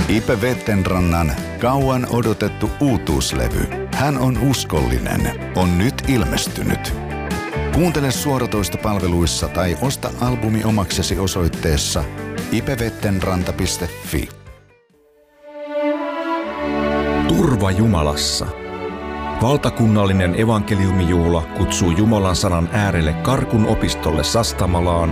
Ipe Vettenrannan kauan odotettu uutuuslevy Hän on uskollinen on nyt ilmestynyt. Kuuntele suoratoistopalveluissa tai osta albumi omaksesi osoitteessa ipevettenranta.fi. Turva Jumalassa. Valtakunnallinen evankeliumijuhla kutsuu Jumalan sanan äärelle Karkun opistolle Sastamalaan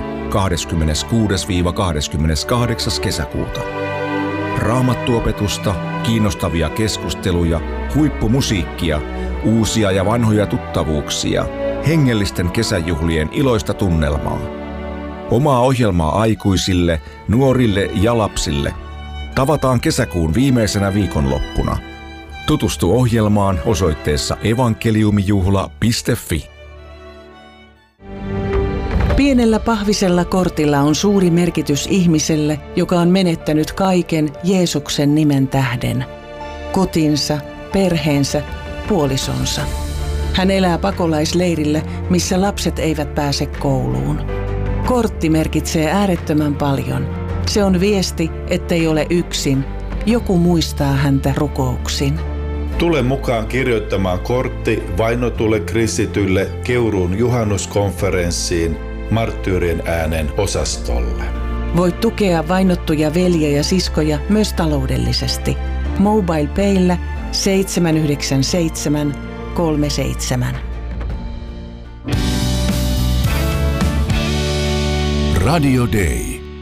26-28. kesäkuuta. Raamattuopetusta, kiinnostavia keskusteluja, huippumusiikkia, uusia ja vanhoja tuttavuuksia, hengellisten kesäjuhlien iloista tunnelmaa. Omaa ohjelmaa aikuisille, nuorille ja lapsille. Tavataan kesäkuun viimeisenä viikonloppuna. Tutustu ohjelmaan osoitteessa evankeliumijuhla.fi. Pienellä pahvisella kortilla on suuri merkitys ihmiselle, joka on menettänyt kaiken Jeesuksen nimen tähden. Kotinsa, perheensä, puolisonsa. Hän elää pakolaisleirillä, missä lapset eivät pääse kouluun. Kortti merkitsee äärettömän paljon. Se on viesti, ettei ole yksin. Joku muistaa häntä rukouksin. Tule mukaan kirjoittamaan kortti vainotulle kristitylle Keuruun juhannuskonferenssiin Marttyyrien äänen osastolle. Voit tukea vainottuja veljiä ja siskoja myös taloudellisesti. MobilePayllä 797 37. Radio Day.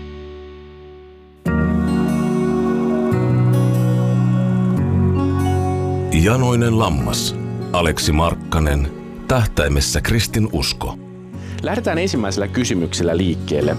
Janoinen lammas. Aleksi Markkanen. Tähtäimessä kristinusko. Lähdetään ensimmäisellä kysymyksellä liikkeelle.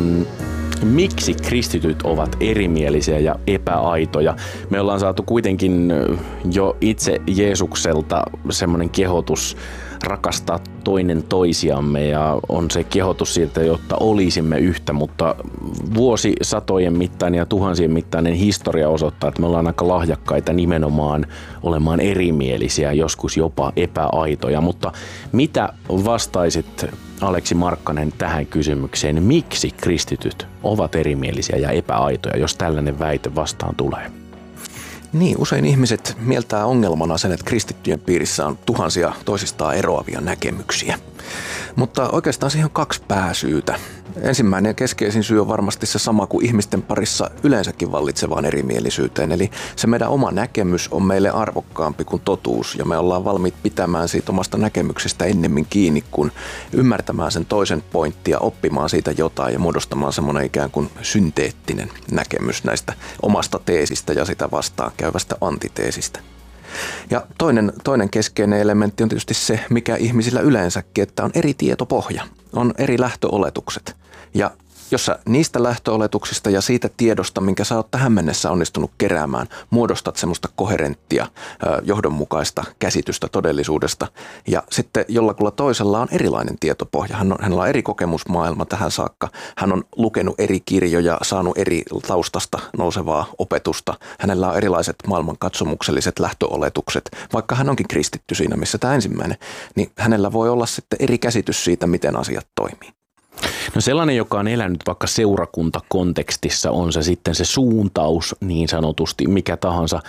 Miksi kristityt ovat erimielisiä ja epäaitoja? Me ollaan saatu kuitenkin jo itse Jeesukselta semmoinen kehotus rakastaa toinen toisiamme ja on se kehotus siitä, jotta olisimme yhtä, mutta vuosisatojen mittainen ja tuhansien mittainen historia osoittaa, että me ollaan aika lahjakkaita nimenomaan olemaan erimielisiä, joskus jopa epäaitoja. Mutta mitä vastaisit, Aleksi Markkanen, tähän kysymykseen? Miksi kristityt ovat erimielisiä ja epäaitoja, jos tällainen väite vastaan tulee? Niin, usein ihmiset mieltää ongelmana sen, että kristittyjen piirissä on tuhansia toisistaan eroavia näkemyksiä. Mutta oikeastaan siihen on kaksi pääsyytä. Ensimmäinen ja keskeisin syy on varmasti se sama kuin ihmisten parissa yleensäkin vallitsevaan erimielisyyteen. Eli se meidän oma näkemys on meille arvokkaampi kuin totuus ja me ollaan valmiit pitämään siitä omasta näkemyksestä ennemmin kiinni kuin ymmärtämään sen toisen pointtia, oppimaan siitä jotain ja muodostamaan semmoinen ikään kuin synteettinen näkemys näistä omasta teesistä ja sitä vastaan käyvästä antiteesistä. Ja toinen keskeinen elementti on tietysti se, mikä ihmisillä yleensäkin, että on eri tietopohja, on eri lähtöoletukset. Ja jos sä niistä lähtöoletuksista ja siitä tiedosta, minkä sä oot tähän mennessä onnistunut keräämään, muodostat semmoista koherenttia, johdonmukaista käsitystä todellisuudesta. Ja sitten jollakulla toisella on erilainen tietopohja. Hänellä on eri kokemusmaailma tähän saakka. Hän on lukenut eri kirjoja, saanut eri taustasta nousevaa opetusta. Hänellä on erilaiset maailmankatsomukselliset lähtöoletukset. Vaikka hän onkin kristitty siinä, missä tämä ensimmäinen, niin hänellä voi olla sitten eri käsitys siitä, miten asiat toimii. No sellainen, joka on elänyt vaikka seurakuntakontekstissa, on se sitten se suuntaus niin sanotusti, mikä tahansa,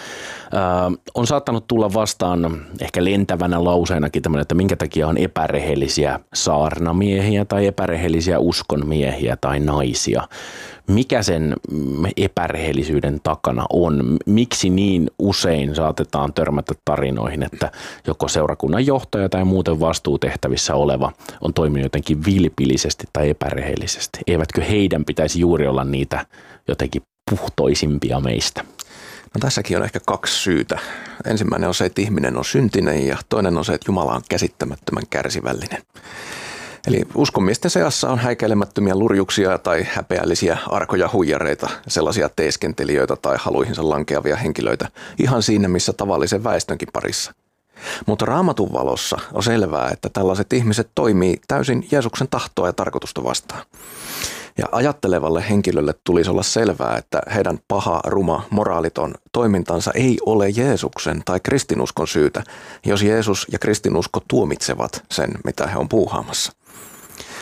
on saattanut tulla vastaan ehkä lentävänä lauseenakin tämmöinen, että minkä takia on epärehellisiä saarnamiehiä tai epärehellisiä uskonmiehiä tai naisia. Mikä sen epärehellisyyden takana on? Miksi niin usein saatetaan törmätä tarinoihin, että joko seurakunnan johtaja tai muuten vastuutehtävissä oleva on toiminut jotenkin vilpillisesti tai epärehellisesti? Eivätkö heidän pitäisi juuri olla niitä jotenkin puhtoisimpia meistä? No tässäkin on ehkä kaksi syytä. Ensimmäinen on se, että ihminen on syntinen ja toinen on se, että Jumala on käsittämättömän kärsivällinen. Eli uskonmiesten seassa on häikäilemättömiä lurjuksia tai häpeällisiä arkoja huijareita, sellaisia teeskentelijöitä tai haluihinsa lankeavia henkilöitä, ihan siinä missä tavallisen väestönkin parissa. Mutta Raamatun valossa on selvää, että tällaiset ihmiset toimii täysin Jeesuksen tahtoa ja tarkoitusta vastaan. Ja ajattelevalle henkilölle tulisi olla selvää, että heidän paha, ruma, moraaliton toimintansa ei ole Jeesuksen tai kristinuskon syytä, jos Jeesus ja kristinusko tuomitsevat sen, mitä he on puuhaamassa.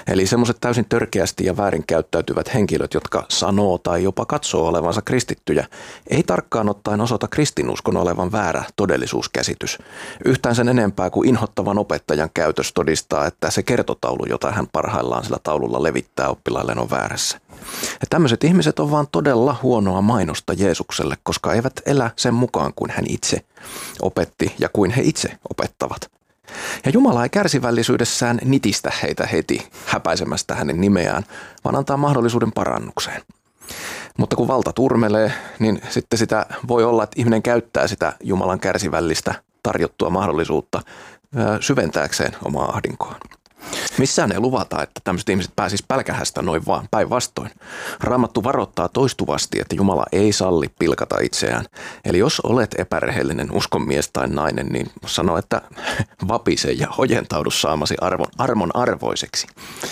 Eli semmoiset täysin törkeästi ja väärinkäyttäytyvät henkilöt, jotka sanoo tai jopa katsoo olevansa kristittyjä, ei tarkkaan ottaen osoita kristinuskon olevan väärä todellisuuskäsitys. Yhtään sen enempää kuin inhottavan opettajan käytös todistaa, että se kertotaulu, jota hän parhaillaan sillä taululla levittää oppilailleen, on väärässä. Ja tämmöiset ihmiset on vaan todella huonoa mainosta Jeesukselle, koska eivät elä sen mukaan kuin hän itse opetti ja kuin he itse opettavat. Ja Jumala ei kärsivällisyydessään nitistä heitä heti häpäisemästä hänen nimeään, vaan antaa mahdollisuuden parannukseen. Mutta kun valta turmelee, niin sitten sitä voi olla, että ihminen käyttää sitä Jumalan kärsivällistä tarjottua mahdollisuutta syventääkseen omaa ahdinkoaan. Missään ei luvata, että tämmöiset ihmiset pääsisivät pälkähästä noin vaan, päinvastoin. Raamattu varoittaa toistuvasti, että Jumala ei salli pilkata itseään. Eli jos olet epärehellinen uskonmies tai nainen, niin sano, että vapise ja ojentaudu saamasi armon arvoiseksi.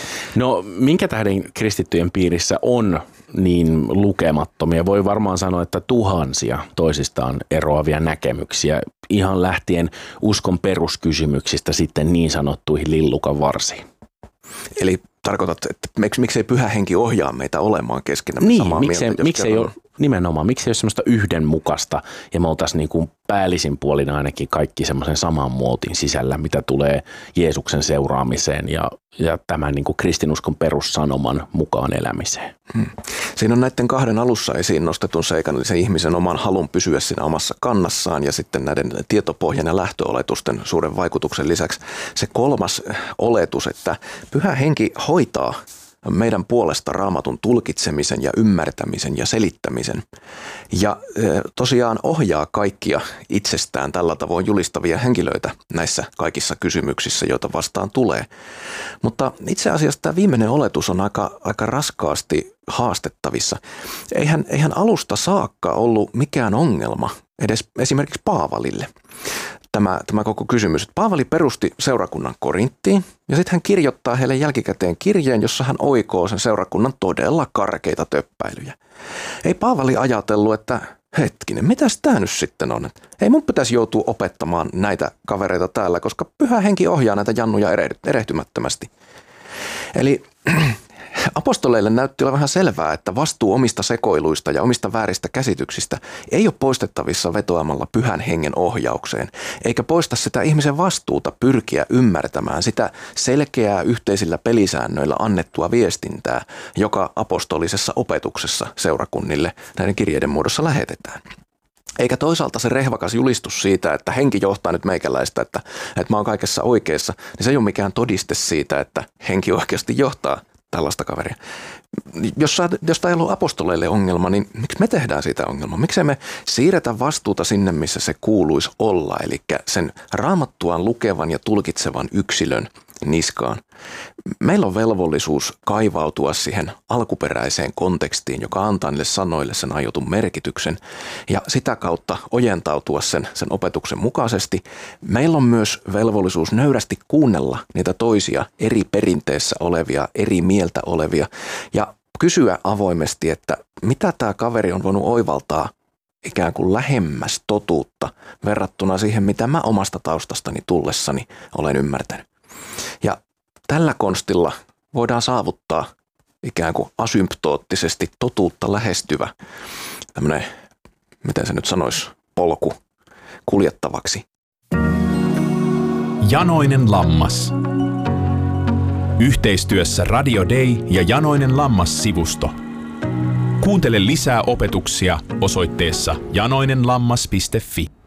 No minkä tähden kristittyjen piirissä on niin lukemattomia? Voi varmaan sanoa, että tuhansia toisistaan eroavia näkemyksiä, ihan lähtien uskon peruskysymyksistä sitten niin sanottuihin lillukan varsiin. Eli tarkoitat, että miksei Pyhä Henki ohjaa meitä olemaan keskenämme samaa mieltä? Miksei ole nimenomaan, miksei ole semmoista yhdenmukaista ja me oltaisiin niin kuin päällisin puolin ainakin kaikki semmoisen saman muotin sisällä, mitä tulee Jeesuksen seuraamiseen ja tämän niin kuin kristinuskon perussanoman mukaan elämiseen. Siinä on näiden kahden alussa esiin nostetun seikan, eli se ihmisen oman halun pysyä siinä omassa kannassaan ja sitten näiden tietopohjan ja lähtöoletusten suuren vaikutuksen lisäksi se kolmas oletus, että Pyhä Henki hoitaa meidän puolesta Raamatun tulkitsemisen ja ymmärtämisen ja selittämisen. Ja tosiaan ohjaa kaikkia itsestään tällä tavoin julistavia henkilöitä näissä kaikissa kysymyksissä, joita vastaan tulee. Mutta itse asiassa tämä viimeinen oletus on aika raskaasti haastettavissa. Eihän alusta saakka ollut mikään ongelma edes esimerkiksi Paavalille. Tämä koko kysymys. Että Paavali perusti seurakunnan Korinttiin ja sitten hän kirjoittaa heille jälkikäteen kirjeen, jossa hän oikoo sen seurakunnan todella karkeita töppäilyjä. Ei Paavali ajatellut, että hetkinen, mitäs tämä nyt sitten on? Ei mun pitäisi joutua opettamaan näitä kavereita täällä, koska Pyhä Henki ohjaa näitä jannuja erehtymättömästi. Eli apostoleille näytti olla vähän selvää, että vastuu omista sekoiluista ja omista vääristä käsityksistä ei ole poistettavissa vetoamalla Pyhän Hengen ohjaukseen, eikä poista sitä ihmisen vastuuta pyrkiä ymmärtämään sitä selkeää yhteisillä pelisäännöillä annettua viestintää, joka apostolisessa opetuksessa seurakunnille näiden kirjeiden muodossa lähetetään. Eikä toisaalta se rehvakas julistus siitä, että henki johtaa nyt meikäläistä, että mä oon kaikessa oikeassa, niin se ei ole mikään todiste siitä, että henki oikeasti johtaa tällaista kaveria. Jos tämä ei ollut apostoleille ongelma, niin miksi me tehdään siitä ongelma? Miksei me siirretä vastuuta sinne, missä se kuuluisi olla, eli sen raamattuaan lukevan ja tulkitsevan yksilön niskaan. Meillä on velvollisuus kaivautua siihen alkuperäiseen kontekstiin, joka antaa niille sanoille sen aiotun merkityksen ja sitä kautta ojentautua sen opetuksen mukaisesti. Meillä on myös velvollisuus nöyrästi kuunnella niitä toisia eri perinteessä olevia, eri mieltä olevia ja kysyä avoimesti, että mitä tämä kaveri on voinut oivaltaa ikään kuin lähemmäs totuutta verrattuna siihen, mitä mä omasta taustastani tullessani olen ymmärtänyt. Ja tällä konstilla voidaan saavuttaa ikään kuin asymptoottisesti totuutta lähestyvä tämmöinen, miten se nyt sanoisi, polku kuljettavaksi. Janoinen lammas. Yhteistyössä Radio Day ja Janoinen lammas-sivusto. Kuuntele lisää opetuksia osoitteessa janoinenlammas.fi.